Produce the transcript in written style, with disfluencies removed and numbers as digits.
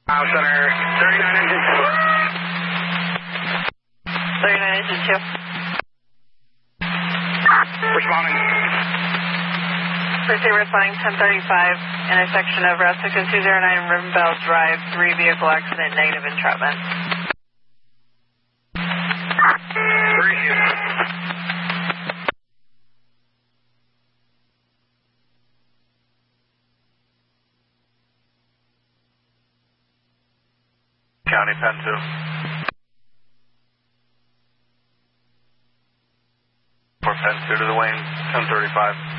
Center, 39 engine 39 engine 2. Responding. Receiver responding 1035, intersection of Route 6209 Ribbonbell Drive, 3 vehicle accident, negative entrapment. County Pen 2. For Pen 2 to the Wayne, 1035.